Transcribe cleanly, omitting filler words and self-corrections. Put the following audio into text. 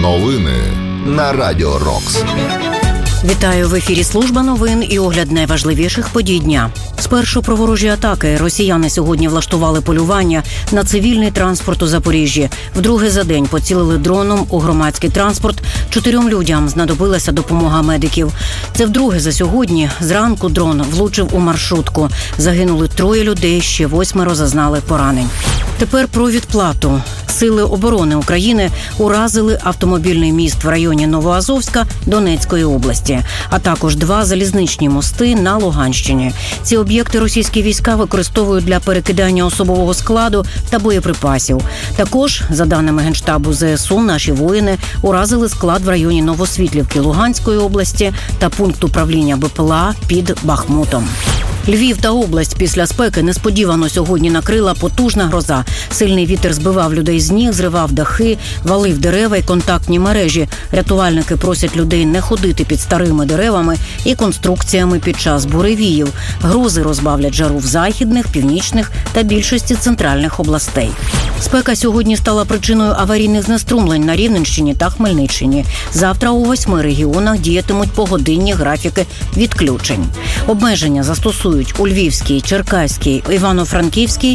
Новини на Радіо Рокс. Вітаю, в ефірі служба новин і огляд найважливіших подій дня. Спершу про ворожі атаки. Росіяни сьогодні влаштували полювання на цивільний транспорт у Запоріжжі. Вдруге за день поцілили дроном у громадський транспорт. 4 людям знадобилася допомога медиків. Це вдруге за сьогодні. Зранку дрон влучив у маршрутку. Загинули 3 людей, ще 8 зазнали поранень. Тепер про відплату. Сили оборони України уразили автомобільний міст в районі Новоазовська Донецької області, а також 2 залізничні мости на Луганщині. Ці об'єкти російські війська використовують для перекидання особового складу та боєприпасів. Також, за даними Генштабу ЗСУ, наші воїни уразили склад в районі Новосвітлівки Луганської області та пункт управління БПЛА під Бахмутом. Львів та область після спеки несподівано сьогодні накрила потужна гроза. Сильний вітер збивав людей з ніг, зривав дахи, валив дерева і контактні мережі. Рятувальники просять людей не ходити під старими деревами і конструкціями під час буревіїв. Грози розбавлять жару в західних, північних та більшості центральних областей. Спека сьогодні стала причиною аварійних знеструмлень на Рівненщині та Хмельниччині. Завтра у 8 регіонах діятимуть погодинні графіки відключень. Обмеження застосують у Львівській, Черкаській, Івано-Франківській,